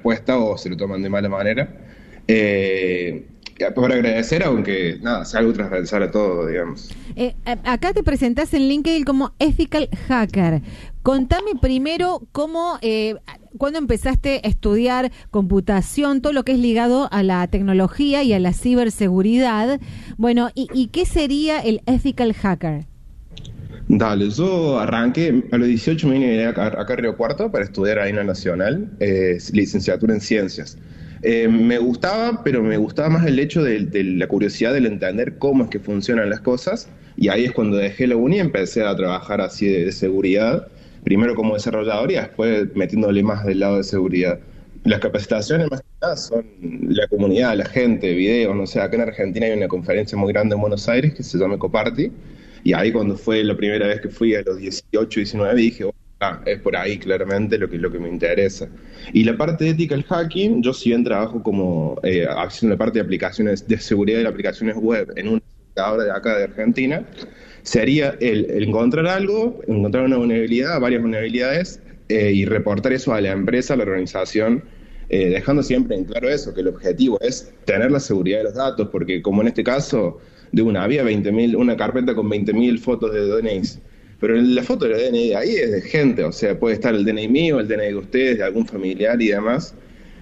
respuesta o se lo toman de mala manera. Por agradecer, aunque nada, sea algo transversal a todo, digamos. Acá te presentás en LinkedIn como Ethical Hacker. Contame primero cómo, cuándo empezaste a estudiar computación, todo lo que es ligado a la tecnología y a la ciberseguridad. Bueno, ¿y qué sería el Ethical Hacker? Dale, yo arranqué a los 18, me vine acá a Río Cuarto para estudiar ahí en la Nacional, licenciatura en Ciencias. Me gustaba, pero me gustaba más el hecho de la curiosidad del entender cómo es que funcionan las cosas, y ahí es cuando dejé la uni y empecé a trabajar así de seguridad, primero como desarrollador y después metiéndole más del lado de seguridad. Las capacitaciones más que nada son la comunidad, la gente, videos, no sé, acá en Argentina hay una conferencia muy grande en Buenos Aires que se llama Ecoparty, y ahí cuando fue la primera vez que fui a los 18, 19, dije, es por ahí claramente lo que me interesa. Y la parte de ethical hacking, yo si bien trabajo como haciendo la parte de aplicaciones de seguridad de aplicaciones web en una computadora de acá de Argentina, sería el encontrar algo, encontrar una vulnerabilidad, varias vulnerabilidades, y reportar eso a la empresa, a la organización, dejando siempre en claro eso, que el objetivo es tener la seguridad de los datos, porque como en este caso, había 20.000, una carpeta con 20.000 fotos de DNIs. Pero la foto del DNI de ahí es de gente, o sea, puede estar el DNI mío, el DNI de ustedes, de algún familiar y demás.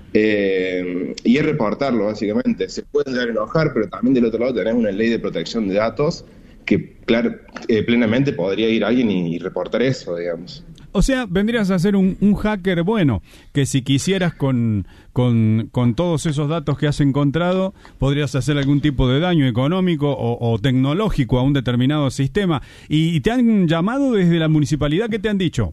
Y es reportarlo, básicamente. Se pueden llegar a enojar, pero también del otro lado tenés una ley de protección de datos que, claro, plenamente podría ir alguien y reportar eso, digamos. O sea, vendrías a ser un hacker bueno, que si quisieras con todos esos datos que has encontrado, podrías hacer algún tipo de daño económico o tecnológico a un determinado sistema. ¿Y te han llamado desde la municipalidad? ¿Qué te han dicho?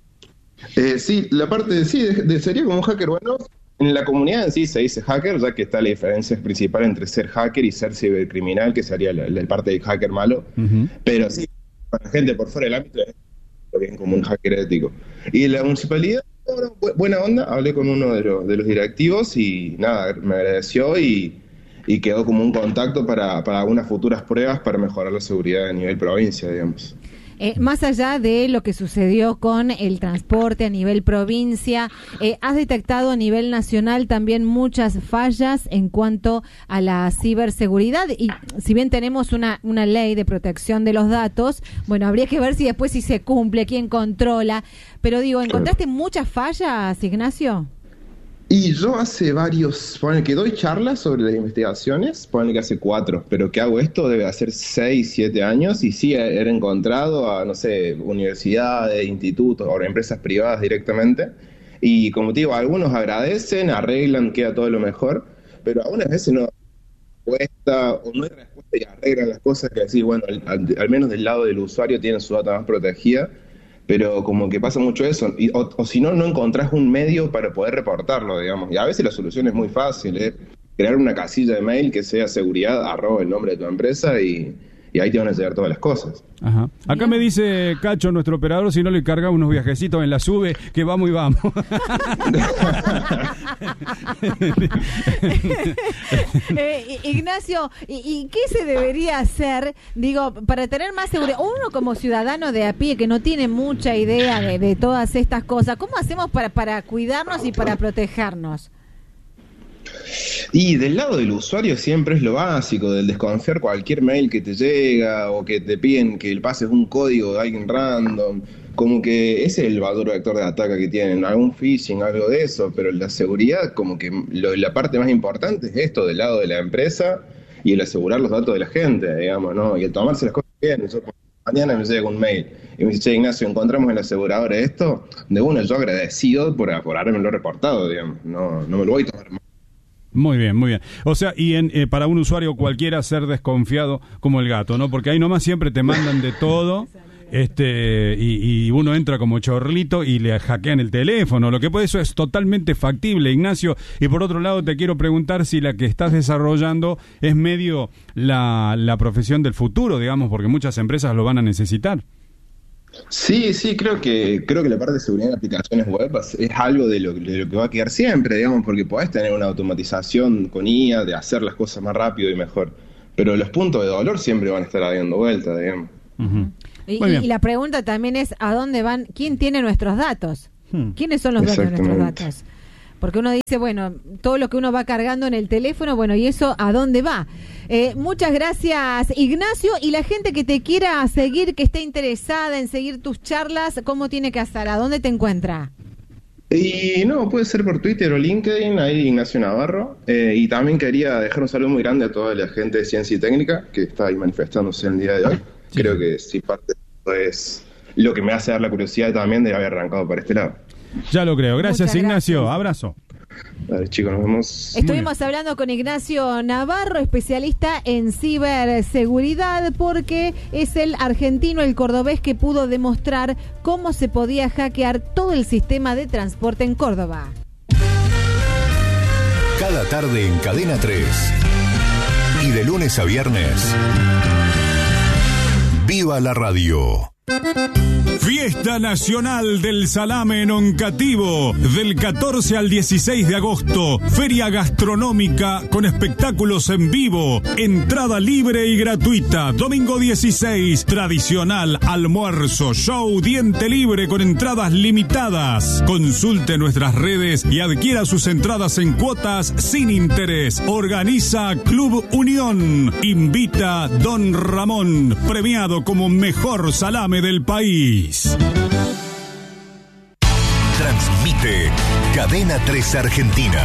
Sí, la parte de sería como un hacker bueno. En la comunidad en sí se dice hacker, ya que está la diferencia principal entre ser hacker y ser cibercriminal, que sería la parte del hacker malo. Uh-huh. Pero sí, para la gente por fuera del ámbito bien como un hacker ético. Y la municipalidad, buena onda, hablé con uno de los directivos y nada, me agradeció y quedó como un contacto para algunas futuras pruebas para mejorar la seguridad a nivel provincia, digamos. Más allá de lo que sucedió con el transporte a nivel provincia, ¿has detectado a nivel nacional también muchas fallas en cuanto a la ciberseguridad? Y si bien tenemos una ley de protección de los datos, bueno, habría que ver si después si se cumple, quién controla. Pero digo, ¿encontraste muchas fallas, Ignacio? Y yo hace varios, ponele que doy charlas sobre las investigaciones, ponele que hace 4, pero que hago esto debe hacer 6, 7 años y sí he encontrado a, no sé, universidades, institutos o empresas privadas directamente. Y como te digo, algunos agradecen, arreglan, queda todo lo mejor, pero algunas veces no cuesta o no hay respuesta y arreglan las cosas que decís, bueno, al menos del lado del usuario tienen su data más protegida. Pero como que pasa mucho eso, o si no encontrás un medio para poder reportarlo, digamos. Y a veces la solución es muy fácil, es crear una casilla de mail que sea seguridad, @ el nombre de tu empresa y ahí te van a llegar todas las cosas. Ajá. Acá me dice Cacho, nuestro operador, si no le carga unos viajecitos en la SUBE, que vamos y vamos. Ignacio, ¿y qué se debería hacer, digo, para tener más seguridad? Uno como ciudadano de a pie que no tiene mucha idea de todas estas cosas, ¿cómo hacemos para cuidarnos y para protegernos? Y del lado del usuario siempre es lo básico, del desconfiar cualquier mail que te llega o que te piden que le pases un código de alguien random, como que ese es el valor vector de ataque que tienen, algún phishing, algo de eso, pero la seguridad como que la parte más importante es esto del lado de la empresa y el asegurar los datos de la gente, digamos, ¿no? Y el tomarse las cosas bien. Mañana me llega un mail y me dice, che, Ignacio, encontramos en la aseguradora esto, de una, yo agradecido por habérmelo reportado, digamos, no me lo voy a tomar mal. Muy bien, muy bien. O sea, y para un usuario cualquiera ser desconfiado como el gato, ¿no? Porque ahí nomás siempre te mandan de todo, y uno entra como chorlito y le hackean el teléfono, lo que puede, eso es totalmente factible, Ignacio. Y por otro lado te quiero preguntar si la que estás desarrollando es medio la profesión del futuro, digamos, porque muchas empresas lo van a necesitar. Sí, creo que la parte de seguridad en aplicaciones web es algo de lo que va a quedar siempre, digamos, porque podés tener una automatización con IA de hacer las cosas más rápido y mejor, pero los puntos de dolor siempre van a estar dando vuelta, digamos. Uh-huh. Y la pregunta también es, ¿a dónde van? ¿Quién tiene nuestros datos? ¿Quiénes son los dueños de nuestros datos? Porque uno dice, bueno, todo lo que uno va cargando en el teléfono, bueno, ¿y eso a dónde va? Muchas gracias, Ignacio. Y la gente que te quiera seguir, que esté interesada en seguir tus charlas, ¿cómo tiene que hacer? ¿A dónde te encuentra? Y no, puede ser por Twitter o LinkedIn, ahí Ignacio Navarro. Y también quería dejar un saludo muy grande a toda la gente de Ciencia y Técnica que está ahí manifestándose el día de hoy. Sí. Creo que sí, parte de eso es lo que me hace dar la curiosidad también de haber arrancado por este lado. Ya lo creo. Gracias, Ignacio. Abrazo. Dale, chicos, nos vemos. Estuvimos hablando con Ignacio Navarro, especialista en ciberseguridad, porque es el argentino, el cordobés, que pudo demostrar cómo se podía hackear todo el sistema de transporte en Córdoba. Cada tarde en Cadena 3 y de lunes a viernes, ¡viva la radio! Fiesta Nacional del Salame en Oncativo, del 14 al 16 de agosto. Feria gastronómica con espectáculos en vivo. Entrada libre y gratuita. Domingo 16, tradicional almuerzo, show, diente libre con entradas limitadas. Consulte nuestras redes y adquiera sus entradas en cuotas sin interés. Organiza Club Unión. Invita Don Ramón, premiado como mejor salame del país. Transmite Cadena 3 Argentina,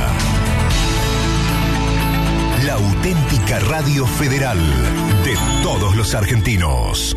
la auténtica radio federal de todos los argentinos.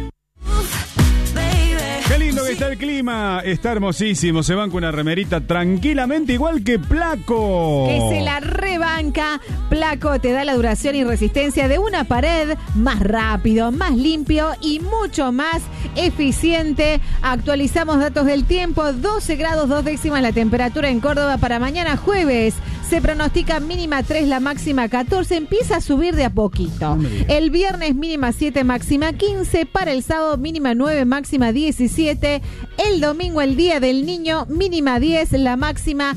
Qué lindo que está el clima, está hermosísimo, se banca una remerita tranquilamente, igual que Placo. Que se la rebanca. Placo te da la duración y resistencia de una pared, más rápido, más limpio y mucho más eficiente. Actualizamos datos del tiempo, 12 grados 2 décimas la temperatura en Córdoba para mañana jueves. Se pronostica mínima 3, la máxima 14, empieza a subir de a poquito. El viernes mínima 7, máxima 15, para el sábado mínima 9, máxima 17, el domingo el día del niño mínima 10, la máxima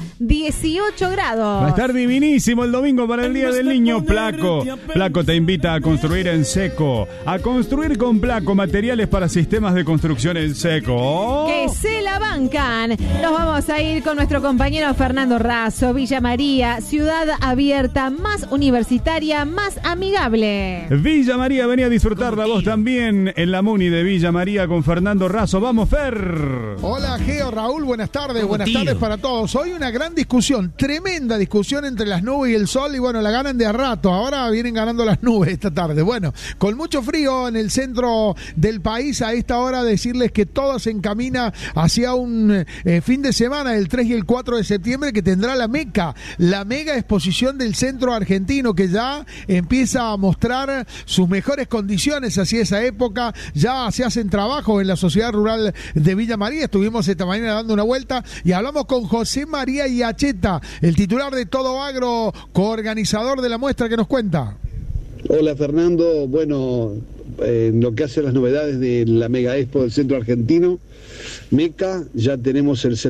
18 grados. Va a estar divinísimo el domingo para el día del niño. Placo te invita a construir en seco, a construir con Placo materiales para sistemas de construcción en seco. Que se la bancan. Nos vamos a ir con nuestro compañero Fernando Razo. Villa María, ciudad abierta, más universitaria, más amigable. Villa María, venía a disfrutarla vos también en la Muni de Villa María con Fernando Razo. Vamos, Fer. Hola, Geo, Raúl, buenas tardes para todos. Hoy una gran discusión, tremenda discusión entre las nubes y el sol, y bueno, la ganan de a rato. Ahora vienen ganando las nubes esta tarde. Bueno, con mucho frío en el centro del país a esta hora, decirles que todo se encamina hacia un fin de semana, el 3 y el 4 de septiembre, que tendrá la Meca, la mega exposición del centro argentino, que ya empieza a mostrar sus mejores condiciones hacia esa época. Ya se hacen trabajos en la sociedad rural de Villa María. Estuvimos esta mañana dando una vuelta y hablamos con José María Iacheta, el titular de Todo Agro, coorganizador de la muestra, que nos cuenta. Hola, Fernando. Bueno, en lo que hace las novedades de la Mega Expo del Centro Argentino, Meca, ya tenemos el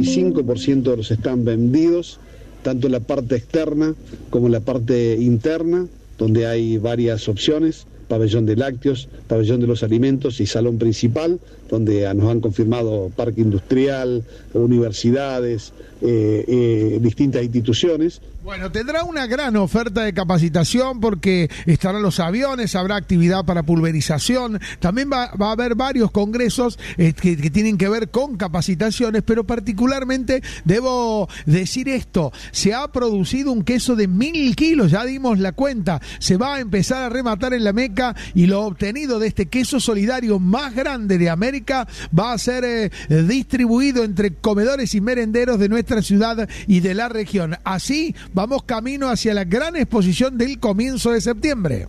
75% de los stands vendidos, tanto en la parte externa como en la parte interna, donde hay varias opciones: pabellón de lácteos, pabellón de los alimentos y salón principal, donde nos han confirmado parque industrial, universidades, distintas instituciones. Bueno, tendrá una gran oferta de capacitación porque estarán los aviones, habrá actividad para pulverización, también va a haber varios congresos que tienen que ver con capacitaciones, pero particularmente debo decir esto: se ha producido un queso de 1000 kilos, ya dimos la cuenta, se va a empezar a rematar en la Meca, y lo obtenido de este queso solidario más grande de América va a ser distribuido entre comedores y merenderos de nuestra ciudad y de la región. Así vamos camino hacia la gran exposición del comienzo de septiembre.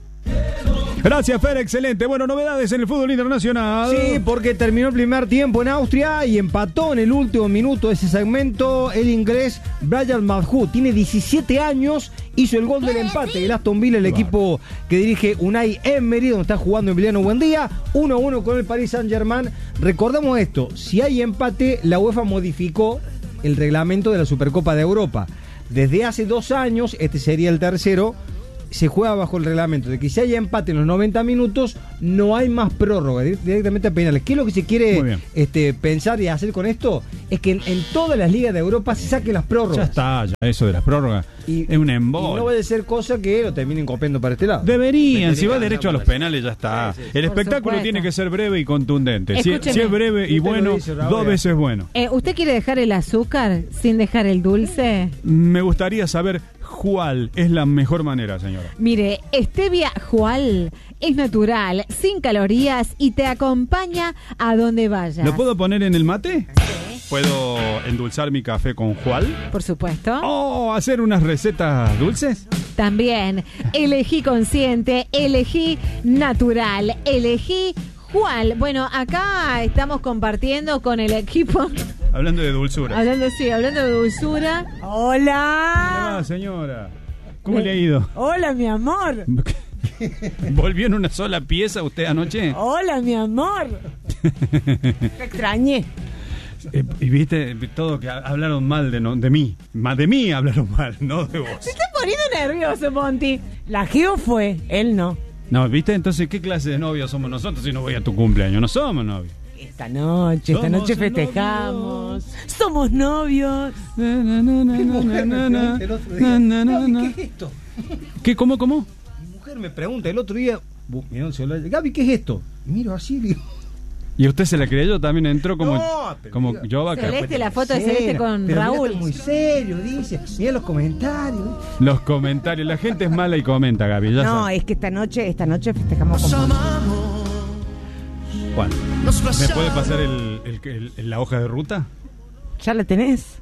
Gracias, Fer, excelente. Bueno, novedades en el fútbol internacional. Sí, porque terminó el primer tiempo en Austria y empató en el último minuto de ese segmento el inglés Brian Maguire. Tiene 17 años, hizo el gol del empate. El Aston Villa, el equipo que dirige Unai Emery, donde está jugando Emiliano Buendía, 1-1 con el Paris Saint-Germain. Recordamos esto: si hay empate, la UEFA modificó el reglamento de la Supercopa de Europa. Desde hace 2 años, este sería el tercero, se juega bajo el reglamento de que si hay empate en los 90 minutos, no hay más prórroga, directamente a penales. ¿Qué es lo que se quiere pensar y hacer con esto? Es que en todas las ligas de Europa se saquen las prórrogas. Ya está, ya eso de las prórrogas es un embole. Y no vaya a ser cosa que lo terminen copiando para este lado. Deberían, si va derecho a los penales ya está. Sí, sí. El espectáculo tiene que ser breve y contundente. Si es breve y bueno, dos veces bueno. ¿Usted quiere dejar el azúcar sin dejar el dulce? Me gustaría saber cuál es la mejor manera, señora. Mire, Stevia Jual es natural, sin calorías y te acompaña a donde vayas. ¿Lo puedo poner en el mate? Sí. ¿Puedo endulzar mi café con Jual? Por supuesto. ¿O hacer unas recetas dulces? También. Elegí consciente, elegí natural, elegí Jual. Bueno, acá estamos compartiendo con el equipo. Hablando de dulzura. Hablando de dulzura. Hola. Hola, señora. ¿Cómo le ha ido? Hola, mi amor. ¿Volvió en una sola pieza usted anoche? Hola, mi amor. Te extrañé. Y viste todo que hablaron mal de mí. Más de mí hablaron mal, no de vos. Se está poniendo nervioso, Monty. La Geo fue, él no. No, viste, entonces ¿qué clase de novios somos nosotros si no voy a tu cumpleaños? No somos novios. Esta noche festejamos. Somos novios. ¿Qué es esto? ¿Qué? ¿Cómo? Mi mujer me pregunta el otro día, Gaby, ¿qué es esto? Miro así y digo. ¿Y usted se la creyó? También entró como yo acá. Celeste, la foto de Celeste con Raúl. Muy serio, dice. Mira los comentarios. Los comentarios. La gente es mala y comenta, Gaby. Ya no, sabes. Es que esta noche festejamos con Juan, ¿me puede pasar la hoja de ruta? ¿Ya la tenés?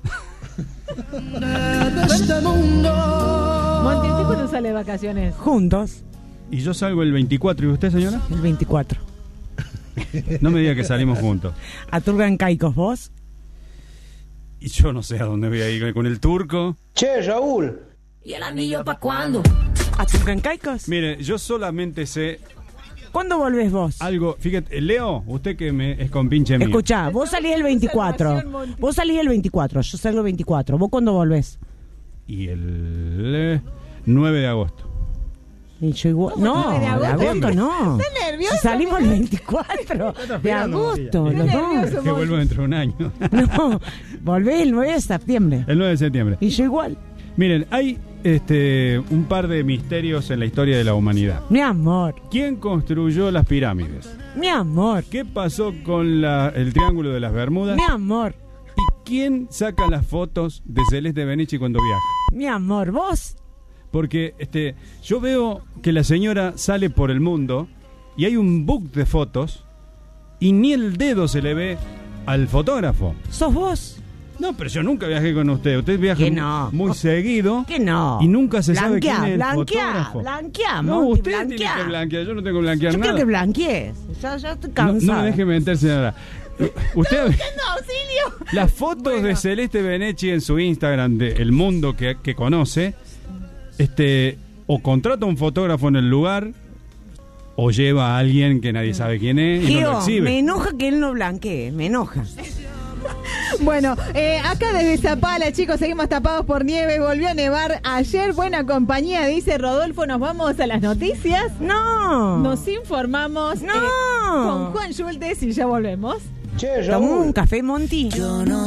Monty, ¿usted cuándo sale de vacaciones? Juntos. Y yo salgo el 24. ¿Y usted, señora? El 24. No me diga que salimos juntos. ¿A Turgancaicos vos? Y yo no sé a dónde voy a ir con el turco. Che, Raúl. ¿Y el anillo para cuándo? ¿A Turgancaicos? Mire, yo solamente sé... ¿Cuándo volvés vos? Algo, fíjate, Leo, usted que es compinche mío. Escuchá, vos salís el 24. Yo salgo el 24. ¿Vos cuándo volvés? Y el 9 de agosto. Y yo igual. No, de agosto no. ¿Estás nervioso? Salimos el 24 de agosto. Es que vuelvo dentro de un año. No, volvés el 9 de septiembre. El 9 de septiembre. Y yo igual. Miren, hay un par de misterios en la historia de la humanidad. Mi amor. ¿Quién construyó las pirámides? Mi amor. ¿Qué pasó con el Triángulo de las Bermudas? Mi amor. ¿Y quién saca las fotos de Celeste Benici cuando viaja? Mi amor, vos. Porque yo veo que la señora sale por el mundo y hay un book de fotos y ni el dedo se le ve al fotógrafo. ¿Sos vos? No, pero yo nunca viajé con usted. Usted viaja muy seguido. Que no. Y nunca se sabe quién es el fotógrafo. Blanquea, no, usted tiene que blanquear. Yo no tengo que blanquear nada. Yo quiero que blanquees. Ya estoy cansada. No me deje meterse nada. Usted auxilio. Las fotos de Celeste Benici en su Instagram de El Mundo que conoce, o contrata a un fotógrafo en el lugar o lleva a alguien que nadie sabe quién es y no lo exhibe. Me enoja que él no blanquee, me enoja. Bueno, acá desde Zapala, chicos, seguimos tapados por nieve. Volvió a nevar ayer. Buena compañía, dice Rodolfo. ¿Nos vamos a las noticias? No. Nos informamos no. Con Juan Schultes y ya volvemos. Che, ¿Tomó un café, Monty?